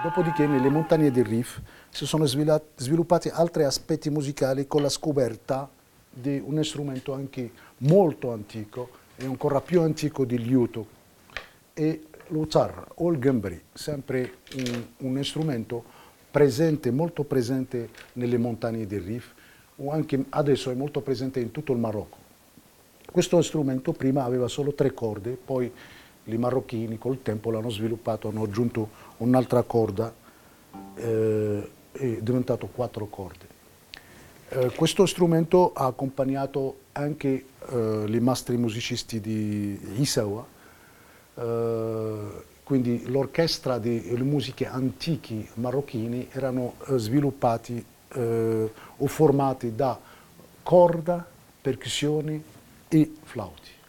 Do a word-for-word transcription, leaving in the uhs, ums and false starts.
Dopodiché nelle montagne del Rif si sono sviluppati altri aspetti musicali con la scoperta di un strumento anche molto antico e ancora più antico del liuto, e l'utar o il gambri, sempre un, un strumento presente, molto presente nelle montagne del Rif, o anche adesso è molto presente in tutto il Marocco. Questo strumento prima aveva solo tre corde, poi i marocchini col tempo l'hanno sviluppato, hanno aggiunto un'altra corda, eh, è diventato quattro corde. Eh, questo strumento ha accompagnato anche eh, i mastri musicisti di Isawa, eh, quindi l'orchestra delle musiche antiche marocchine erano eh, sviluppati eh, o formati da corda, percussioni e flauti.